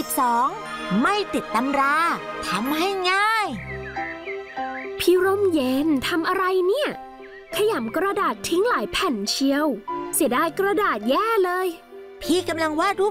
12ไม่ติดตำราทำให้ง่ายพี่ร่มเย็นทำอะไรเนี่ยขยำกระดาษทิ้งหลายแผ่นเชียวเสียดายกระดาษแย่เลยพี่กำลังวาดรู